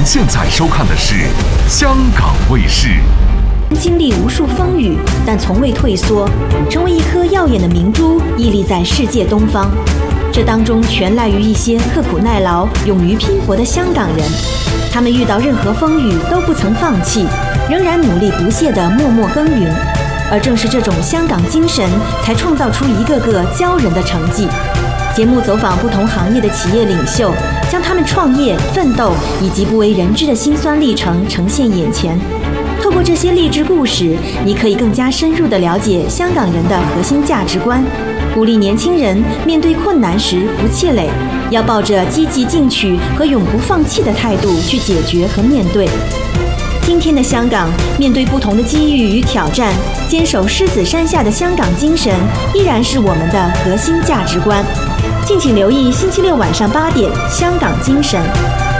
现在收看的是香港卫视。 经历无数风雨，但从未退缩，成为一颗耀眼的明珠，屹立在世界东方。这当中全赖于一些刻苦耐劳、勇于拼搏的香港人。他们遇到任何风雨都不曾放弃，仍然努力不懈地默默耕耘。而正是这种香港精神，才创造出一个个骄人的成绩。节目走访不同行业的企业领袖，将他们创业、奋斗以及不为人知的辛酸历程呈现眼前。透过这些励志故事，你可以更加深入地了解香港人的核心价值观，鼓励年轻人面对困难时不气馁，要抱着积极进取和永不放弃的态度去解决和面对。今天的香港，面对不同的机遇与挑战，坚守狮子山下的香港精神依然是我们的核心价值观。敬请留意星期六晚上8点《香港精神》。